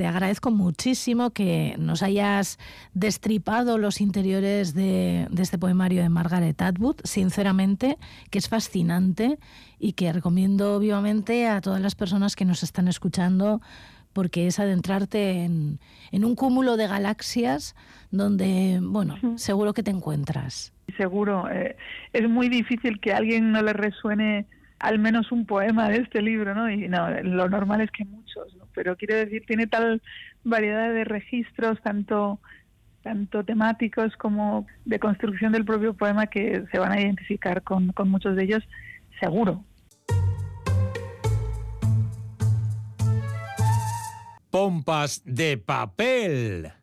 te agradezco muchísimo que nos hayas destripado los interiores de este poemario de Margaret Atwood, sinceramente, que es fascinante y que recomiendo vivamente a todas las personas que nos están escuchando, porque es adentrarte en un cúmulo de galaxias donde, bueno, seguro que te encuentras. Seguro. Es muy difícil que a alguien no le resuene al menos un poema de este libro, ¿no? Y no, lo normal es que muchos, ¿no? Pero quiero decir, tiene tal variedad de registros, tanto temáticos como de construcción del propio poema, que se van a identificar con muchos de ellos, seguro. Pompas de papel.